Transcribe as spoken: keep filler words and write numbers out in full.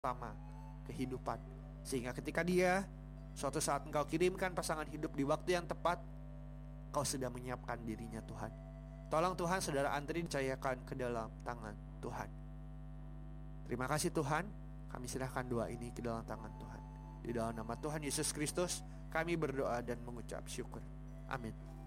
utama kehidupan. Sehingga ketika dia suatu saat engkau kirimkan pasangan hidup di waktu yang tepat, kau sudah menyiapkan dirinya Tuhan. Tolong Tuhan saudara Andri dipercayakan ke dalam tangan Tuhan. Terima kasih Tuhan, kami serahkan doa ini ke dalam tangan Tuhan. Di dalam nama Tuhan Yesus Kristus kami berdoa dan mengucap syukur. Amin.